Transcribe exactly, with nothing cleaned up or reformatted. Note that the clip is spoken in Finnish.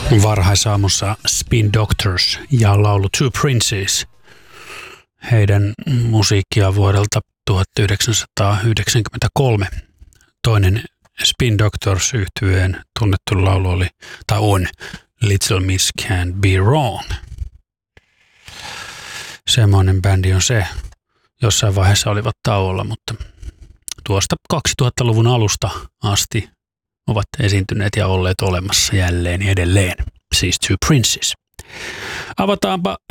Varhaisaamussa Spin Doctors ja laulu Two Princes. Heidän musiikkia vuodelta tuhatyhdeksänsataayhdeksänkymmentäkolme. Toinen Spin Doctors -yhtyeen tunnettu laulu oli, tai on, Little Miss Can't Be Wrong. Semmoinen bändi on se. Jossain vaiheessa olivat tauolla, mutta tuosta kaksituhattaluvun alusta asti ovat esiintyneet ja olleet olemassa jälleen edelleen. Siis Two Princes. Avataanpa